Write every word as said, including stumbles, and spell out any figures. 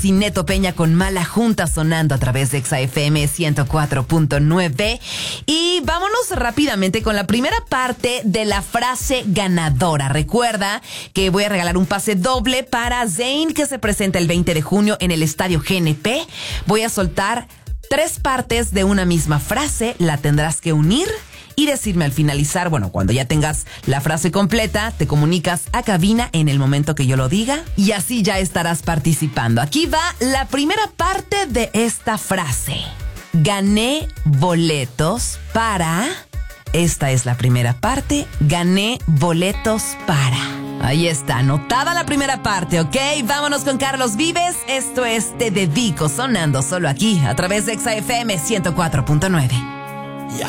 y Neto Peña con Mala Junta sonando a través de Exa F M ciento cuatro punto nueve. Y vámonos rápidamente con la primera parte de la frase ganadora. Recuerda que voy a regalar un pase doble para Zayn, que se presenta el veinte de junio en el Estadio G N P. Voy a soltar tres partes de una misma frase, la tendrás que unir y decirme al finalizar, bueno, cuando ya tengas la frase completa, te comunicas a cabina en el momento que yo lo diga y así ya estarás participando. Aquí va la primera parte de esta frase. Gané boletos para... Esta es la primera parte. Gané boletos para... Ahí está, anotada la primera parte, ¿ok? Vámonos con Carlos Vives. Esto es Te Dedico, sonando solo aquí, a través de Exa F M ciento cuatro punto nueve.